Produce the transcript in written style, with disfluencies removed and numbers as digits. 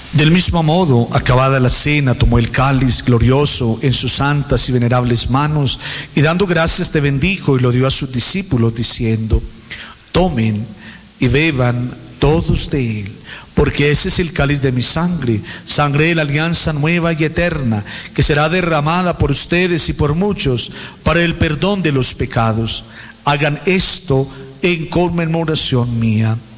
Del mismo modo, acabada la cena, tomó el cáliz glorioso en sus santas y venerables manos, y dando gracias te bendijo y lo dio a sus discípulos, diciendo: tomen y beban todos de él, porque ese es el cáliz de mi sangre, sangre de la alianza nueva y eterna, que será derramada por ustedes y por muchos para el perdón de los pecados. Hagan esto en conmemoración mía.